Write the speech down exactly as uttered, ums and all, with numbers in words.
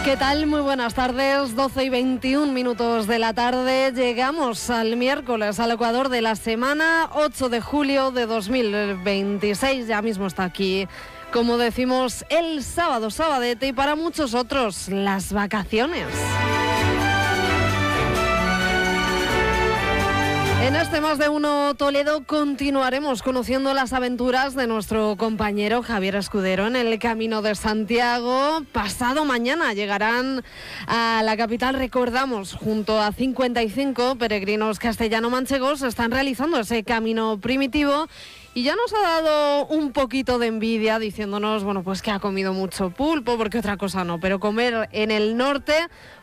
¿Qué tal? Muy buenas tardes, doce y veintiún minutos de la tarde. Llegamos al miércoles, al Ecuador de la semana, ocho de julio de dos mil veintiséis. Ya mismo está aquí, como decimos, el sábado, sabadete, y para muchos otros, las vacaciones. En este Más de Uno Toledo continuaremos conociendo las aventuras de nuestro compañero Javier Escudero en el Camino de Santiago. Pasado mañana llegarán a la capital, recordamos, junto a cincuenta y cinco peregrinos castellano-manchegos, están realizando ese camino primitivo. Y ya nos ha dado un poquito de envidia diciéndonos, bueno, pues que ha comido mucho pulpo, porque otra cosa no, pero comer en el norte,